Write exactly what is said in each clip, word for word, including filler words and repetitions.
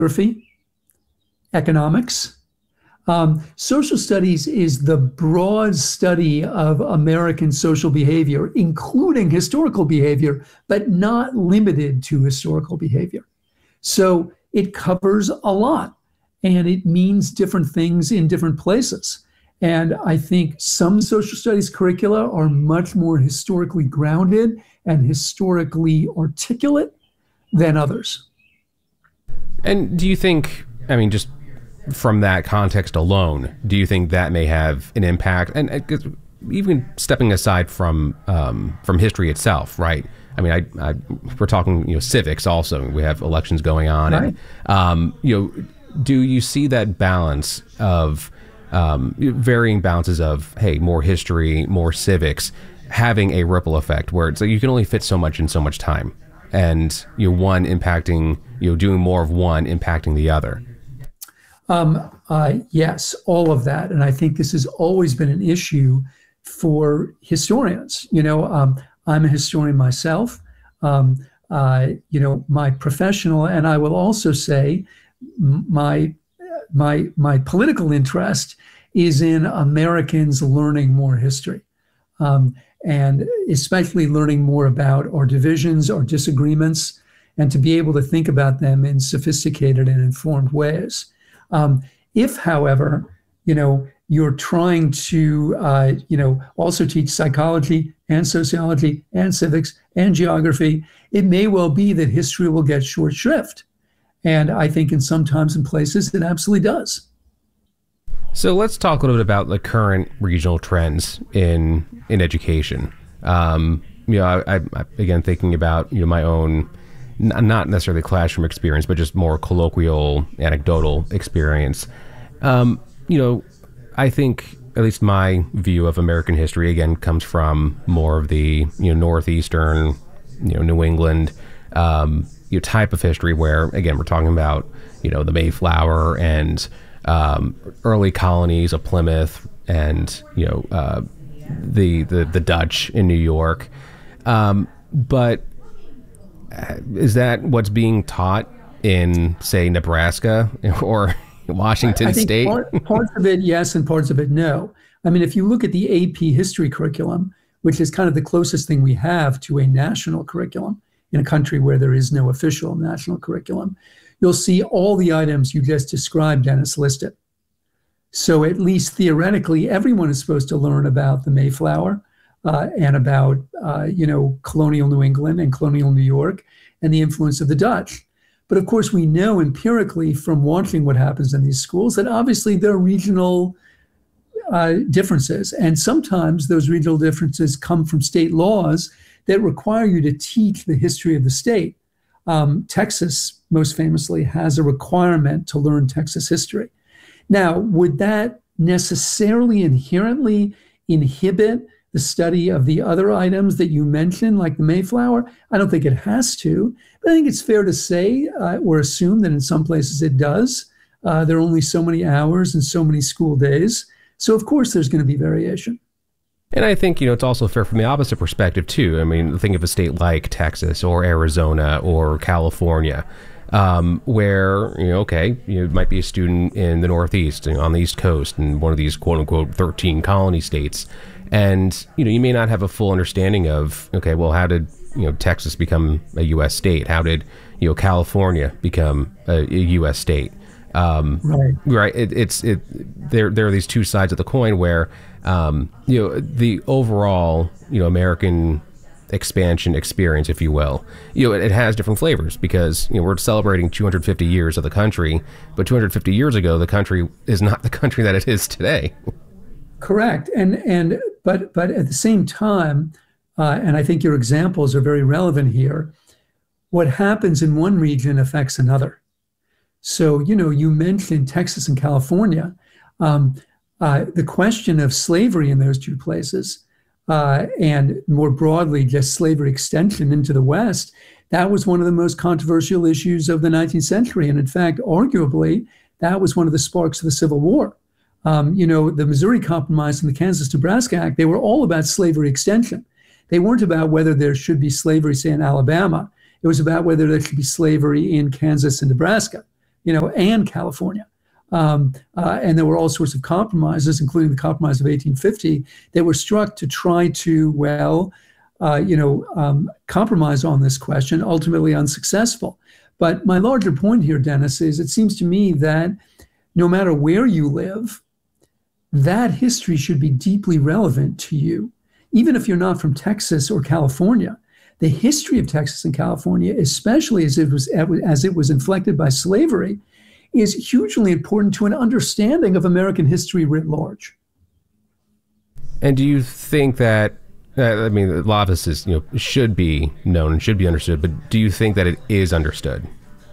geography, economics. Um, social studies is the broad study of American social behavior, including historical behavior, but not limited to historical behavior. So it covers a lot, and it means different things in different places. And I think some social studies curricula are much more historically grounded and historically articulate than others. And do you think, I mean, just from that context alone, do you think that may have an impact? And uh, even stepping aside from um, from history itself, right? I mean, I, I we're talking, you know, civics also. We have elections going on, right. and um, you know, do you see that balance of um, varying balances of, hey, more history, more civics, having a ripple effect where it's like you can only fit so much in so much time, and you know, one impacting, you know, doing more of one impacting the other? Um, uh, yes, all of that. And I think this has always been an issue for historians. You know, um, I'm a historian myself. Um, uh, you know, my professional, and I will also say my, my, my political interest is in Americans learning more history. Um, and especially learning more about our divisions, our disagreements, and to be able to think about them in sophisticated and informed ways. Um, if, however, you know, you're trying to, uh, you know, also teach psychology and sociology and civics and geography, it may well be that history will get short shrift. And I think in sometimes in places it absolutely does. So let's talk a little bit about the current regional trends in in education. Um, you know, I, I, again, thinking about, you know, my own, not necessarily classroom experience, but just more colloquial, anecdotal experience. Um, you know, I think at least my view of American history, again, comes from more of the, you know, northeastern, you know, New England, um, you know, type of history where, again, we're talking about, you know, the Mayflower and um, early colonies of Plymouth and, you know, uh, the, the, the Dutch in New York. Um, but is that what's being taught in, say, Nebraska or Washington I think State? Part, parts of it, yes, and parts of it, no. I mean, if you look at the A P history curriculum, which is kind of the closest thing we have to a national curriculum in a country where there is no official national curriculum, you'll see all the items you just described, Dennis, listed. So at least theoretically, everyone is supposed to learn about the Mayflower uh, and about, uh, you know, colonial New England and colonial New York and the influence of the Dutch. But of course, we know empirically from watching what happens in these schools that obviously there are regional uh, differences. And sometimes those regional differences come from state laws that require you to teach the history of the state. Um, Texas, most famously, has a requirement to learn Texas history. Now, would that necessarily inherently inhibit the study of the other items that you mentioned, like the Mayflower? I don't think it has to, but I think it's fair to say uh, or assume that in some places it does. Uh, there are only so many hours and so many school days. So of course there's going to be variation. And I think, you know, it's also fair from the opposite perspective too. I mean, think of a state like Texas or Arizona or California, um, where, you know, okay, you might be a student in the Northeast, you know, on the East Coast, in one of these quote unquote thirteen colony states. And, you know, you may not have a full understanding of, okay, well, how did, you know, Texas become a U S state? How did, you know, California become a, a U S state? Um, right. Right. It, it's, it, there, there are these two sides of the coin where, um, you know, the overall, you know, American expansion experience, if you will, you know, it, it has different flavors because, you know, we're celebrating two hundred fifty years of the country, but two hundred fifty years ago, the country is not the country that it is today. Correct. And, and, but, but at the same time, uh, and I think your examples are very relevant here, what happens in one region affects another. So, you know, you mentioned Texas and California. Um, uh, the question of slavery in those two places, uh, and more broadly, just slavery extension into the West, that was one of the most controversial issues of the nineteenth century. And in fact, arguably, that was one of the sparks of the Civil War. Um, you know, the Missouri Compromise and the Kansas-Nebraska Act, they were all about slavery extension. They weren't about whether there should be slavery, say, in Alabama. It was about whether there should be slavery in Kansas and Nebraska. you know, and California. Um, uh, and there were all sorts of compromises, including the Compromise of eighteen fifty, that were struck to try to, well, uh, you know, um, compromise on this question, ultimately unsuccessful. But my larger point here, Dennis, is it seems to me that no matter where you live, that history should be deeply relevant to you. Even if you're not from Texas or California, the history of Texas and California, especially as it was, as it was inflected by slavery, is hugely important to an understanding of American history writ large. And do you think that, uh, I mean, a lot of this is, you know, should be known and should be understood, but do you think that it is understood?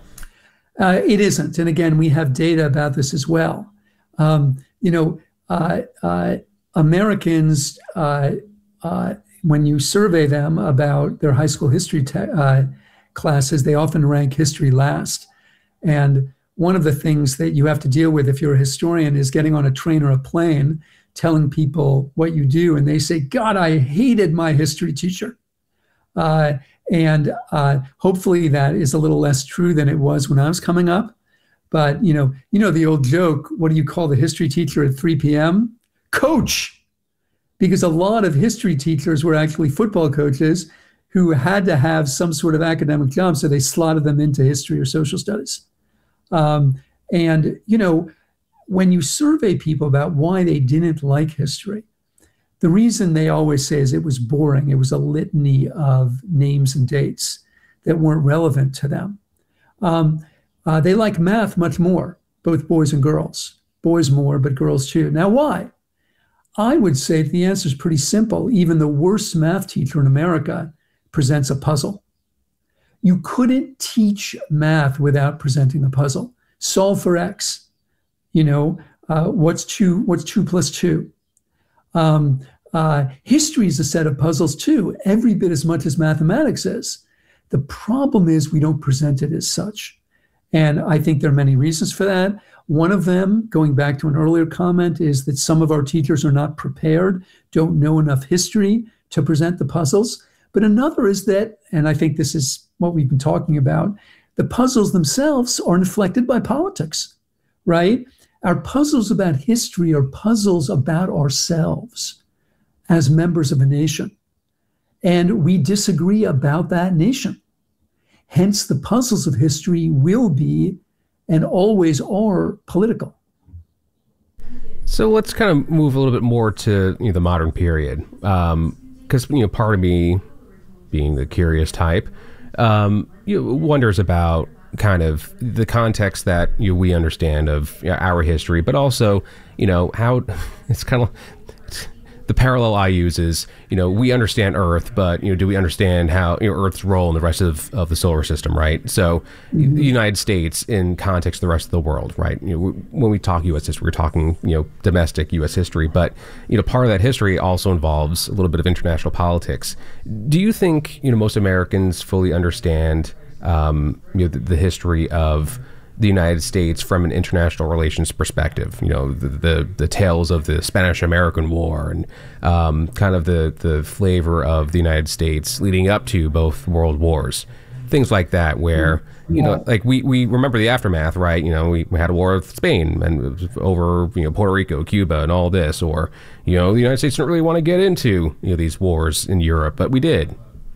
Uh, it isn't. And again, we have data about this as well. Um, you know, uh, uh, Americans, uh, uh, when you survey them about their high school history uh, classes, they often rank history last. And one of the things that you have to deal with if you're a historian is getting on a train or a plane, telling people what you do, and they say, God, I hated my history teacher. Uh, and uh, hopefully that is a little less true than it was when I was coming up. But, you know, you know the old joke, what do you call the history teacher at three p m? Coach! Because a lot of history teachers were actually football coaches who had to have some sort of academic job, so they slotted them into history or social studies. Um, and, you know, when you survey people about why they didn't like history, the reason they always say is it was boring. It was a litany of names and dates that weren't relevant to them. Um, uh, they like math much more, both boys and girls. Boys more, but girls too. Now, why? I would say the answer is pretty simple. Even the worst math teacher in America presents a puzzle. You couldn't teach math without presenting a puzzle. Solve for X. You know, uh, what's two? What's two plus two? Um, uh, history is a set of puzzles too, every bit as much as mathematics is. The problem is we don't present it as such, and I think there are many reasons for that. One of them, going back to an earlier comment, is that some of our teachers are not prepared, don't know enough history to present the puzzles. But another is that, and I think this is what we've been talking about, the puzzles themselves are inflected by politics, right? Our puzzles about history are puzzles about ourselves as members of a nation. And we disagree about that nation. Hence, the puzzles of history will be and always are political. So let's kind of move a little bit more to, you know, the modern period. Um, because, you know, part of me, being the curious type, um, you know, wonders about kind of the context that, you know, we understand of, you know, our history, but also, you know, how it's kind of the parallel I use is, you know, we understand Earth, but, you know, do we understand how, you know, Earth's role in the rest of, of the solar system, right? So mm-hmm. the United States in context of the rest of the world, right? You know, we, when we talk U S history, we're talking, you know, domestic U S history, but, you know, part of that history also involves a little bit of international politics. Do you think, you know, most Americans fully understand, um, you know, the, the history of the United States from an international relations perspective? You know, the the, the tales of the Spanish-American War and um, kind of the, the flavor of the United States leading up to both world wars, things like that, where, you know, like we, we remember the aftermath, right? You know, we, we had a war with Spain and it was over, you know, Puerto Rico, Cuba and all this, or, you know, the United States didn't really want to get into, you know, these wars in Europe, but we did.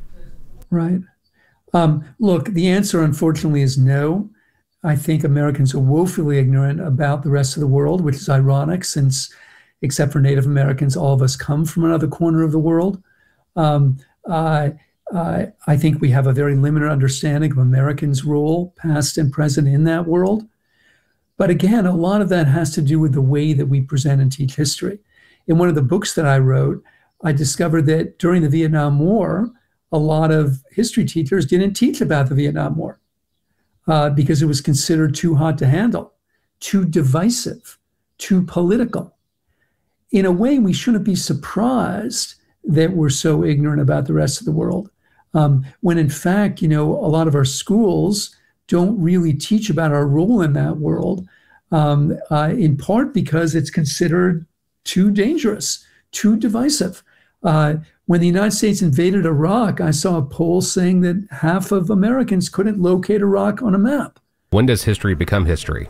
Right. Um, look, the answer, unfortunately, is no. I think Americans are woefully ignorant about the rest of the world, which is ironic since, except for Native Americans, all of us come from another corner of the world. Um, uh, uh, I think we have a very limited understanding of Americans' role, past and present, in that world. But again, a lot of that has to do with the way that we present and teach history. In one of the books that I wrote, I discovered that during the Vietnam War, a lot of history teachers didn't teach about the Vietnam War. Uh, because it was considered too hot to handle, too divisive, too political. In a way, we shouldn't be surprised that we're so ignorant about the rest of the world, um, when in fact, you know, a lot of our schools don't really teach about our role in that world, um, uh, in part because it's considered too dangerous, too divisive. Uh, when the United States invaded Iraq, I saw a poll saying that half of Americans couldn't locate Iraq on a map. When does history become history?